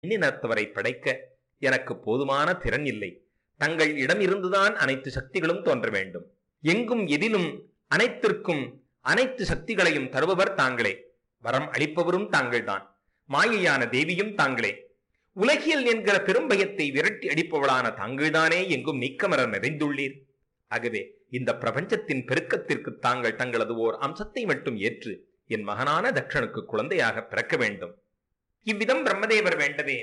பெண்ணினத்தவரை படைக்க எனக்கு போதுமான திறன் இல்லை. தங்கள் இடமிருந்துதான் அனைத்து சக்திகளும் தோன்ற வேண்டும். எங்கும் எதிலும் அனைத்திற்கும் அனைத்து சக்திகளையும் தருபவர் தாங்களே. வரம் அளிப்பவரும் தாங்கள்தான். மாயையான தேவியும் தாங்களே. உலகியல் என்கிற பெரும்பயத்தை விரட்டி அடிப்பவளான தாங்கள்தானே எங்கும் நீக்கமர நிறைந்துள்ளீர். ஆகவே இந்த பிரபஞ்சத்தின் பெருக்கத்திற்கு தாங்கள் தங்களது ஓர் அம்சத்தை மட்டும் ஏற்று என் மகனான தக்ஷனுக்கு குழந்தையாக பிறக்க வேண்டும். இவ்விதம் பிரம்மதேவர் வேண்டவே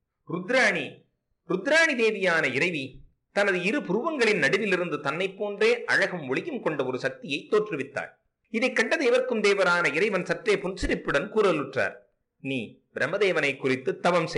ருத்ராணி தேவியான இறைவி தனது இரு புருவங்களின் நடுவிலிருந்து தன்னை போன்றே அழகும் ஒளியும் கொண்ட ஒரு சக்தியை தோற்றுவித்தாள். இதை கண்ட தேவர்க்கும் தேவரான இறைவன் சற்றே புன்சிரிப்புடன் கூறலுற்றார். நீ பிரம்மதேவனை குறித்து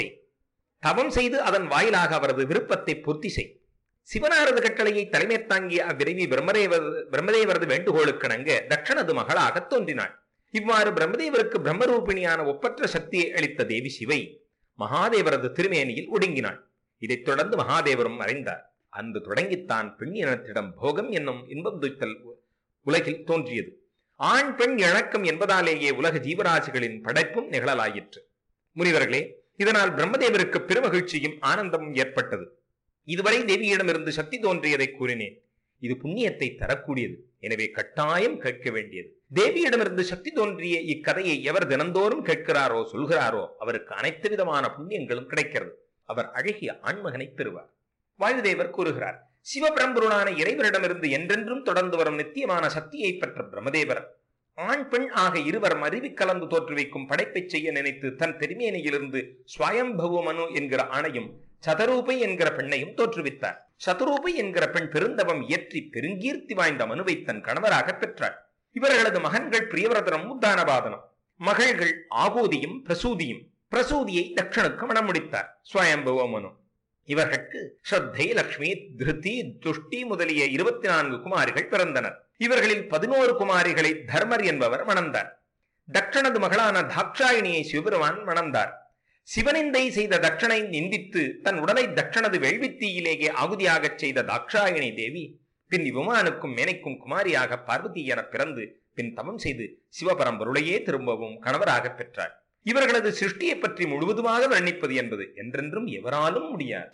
தவம் செய்து அதன் வாயிலாக அவரது விருப்பத்தை பூர்த்தி செய். சிவனாரது கட்டளையை தலைமை தாங்கிய அவ்விரைவி பிரம்மதேவரது வேண்டுகோளுக்கிணங்க தக்ஷனது மகளாக தோன்றினாள். இவ்வாறு பிரம்மதேவருக்கு பிரம்மரூபிணியான ஒப்பற்ற சக்தியை அளித்த தேவி சிவை மகாதேவரது திருமேனியில் ஒடுங்கினாள். இதைத் தொடர்ந்து மகாதேவரும் மறைந்தார். அன்று தொடங்கித்தான் பெண் இனத்திடம் போகம் என்னும் இன்பம் துய்த்தல் உலகில் தோன்றியது. ஆண் பெண் இணக்கம் என்பதாலேயே உலக ஜீவராசிகளின் படைப்பும் நிகழலாயிற்று. முனிவர்களே, இதனால் பிரம்மதேவருக்கு பெருமகிழ்ச்சியும் ஆனந்தமும் ஏற்பட்டது. இதுவரை தேவியிடமிருந்து சக்தி தோன்றியதை கூறினேன். இது புண்ணியத்தை தரக்கூடியது. எனவே கட்டாயம் கேட்க வேண்டியது. தேவியிடமிருந்து சக்தி தோன்றிய இக்கதையை எவர் தினந்தோறும் கேட்கிறாரோ சொல்கிறாரோ அவருக்கு அனைத்து விதமான புண்ணியங்களும் கிடைக்கிறது. அவர் அழகிய ஆண்மகனை பெறுவார். வாயுதேவர் கூறுகிறார், சிவபரம்பொருளான இறைவரிடமிருந்து என்றென்றும் தொடர்ந்து வரும் நித்தியமான சக்தியை பெற்ற பிரம்மதேவர் ஆண் பெண் ஆக இருவரும் அருவி கலந்து தோற்றுவிக்கும் படைப்பை செய்ய நினைத்து தன் திருமேனியிலிருந்து ஸ்வயம்பவ மனு என்கிற ஆணையும் சதரூபை என்கிற பெண்ணையும் தோற்றுவித்தார். சதுரூபை என்கிற பெண் பெருந்தவம் இயற்றி பெருங்கீர்த்தி வாய்ந்த மனுவை தன் கணவராக பெற்றாள். இவர்களது மகன்கள் பிரியவரதனும் உத்தானபாதனும், மகள்கள் ஆகூதியும் பிரசூதியும். பிரசூதியை தக்ஷனுக்கு மணம் முடித்தார் ஸ்வயம்பவ மனு. இவர்களுக்கு ஸ்ரத்தை, லக்ஷ்மி, திருதி, துஷ்டி முதலிய 24 குமாரிகள் பிறந்தனர். இவர்களில் 11 குமாரிகளை தர்மர் என்பவர் மணந்தார். தக்ஷனது மகளான தாக்ஷாயினியை சிவபெருமான் மணந்தார். சிவனிந்தை செய்த தக்ஷனை நிந்தித்து தன் உடலை தக்ஷனது வேள்வித்தீயிலேயே ஆகுதியாகச் செய்த தாக்ஷாயினி தேவி பின் விமானுக்கும் மேனைக்கும் குமாரியாக பார்வதி என பிறந்து பின் தவம் செய்து சிவபரம்பொருளையே திரும்பவும் கணவராக பெற்றாள். இவர்களது சிருஷ்டியை பற்றி முழுவதுமாக வர்ணிப்பது என்பது என்றென்றும் எவராலும் முடியாது.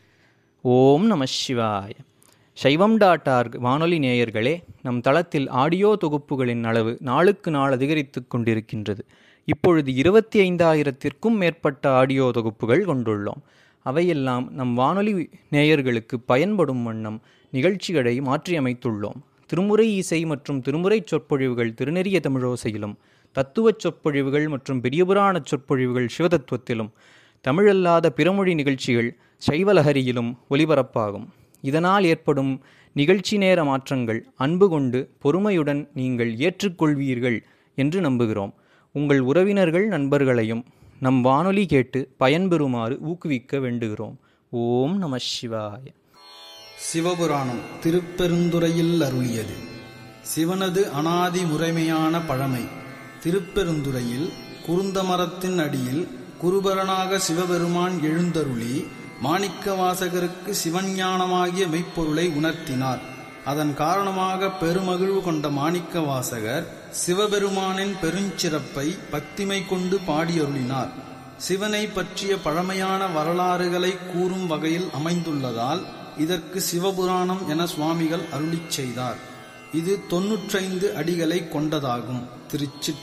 ஓம் நம சிவாய. சைவம்.org வானொலி நேயர்களே, நம் தளத்தில் ஆடியோ தொகுப்புகளின் அளவு நாளுக்கு நாள் அதிகரித்து கொண்டிருக்கின்றது. இப்பொழுது 25,000த்திற்கும் மேற்பட்ட ஆடியோ தொகுப்புகள் கொண்டுள்ளோம். அவையெல்லாம் நம் வானொலி நேயர்களுக்கு பயன்படும் வண்ணம் நிகழ்ச்சிகளை மாற்றியமைத்துள்ளோம். திருமுறை இசை மற்றும் திருமுறை சொற்பொழிவுகள் திருநெறிய தமிழோசையிலும், தத்துவச் சொற்பொழிவுகள் மற்றும் பெரியபுராண சொற்பொழிவுகள் சிவதத்துவத்திலும், தமிழல்லாத பிறமொழி நிகழ்ச்சிகள் சைவலஹரியிலும் ஒலிபரப்பாகும். இதனால் ஏற்படும் நிகழ்ச்சி நேர மாற்றங்கள் அன்பு கொண்டு பொறுமையுடன் நீங்கள் ஏற்றுக்கொள்வீர்கள் என்று நம்புகிறோம். உங்கள் உறவினர்கள் நண்பர்களையும் நம் வானொலி கேட்டு பயன்பெறுமாறு ஊக்குவிக்க வேண்டுகிறோம். ஓம் நம சிவாய. சிவபுராணம் திருப்பெருந்துறையில் அருளியது. சிவனது அனாதி முறைமையான பழமை. திருப்பெருந்துறையில் குருந்த மரத்தின் அடியில் குருபரனாக சிவபெருமான் எழுந்தருளி மாணிக்கவாசகருக்கு சிவஞானமாகிய மெய்ப்பொருளை உணர்த்தினார். அதன் காரணமாக பெருமகிழ்வு கொண்ட மாணிக்கவாசகர் சிவபெருமானின் பெருஞ்சிறப்பை பக்திமை கொண்டு பாடியருளினார். சிவனை பற்றிய பழமையான வரலாறுகளை கூறும் வகையில் அமைந்துள்ளதால் இதற்கு சிவபுராணம் என சுவாமிகள் அருளிச் செய்தார். இது 95 அடிகளை கொண்டதாகும். திருச்சி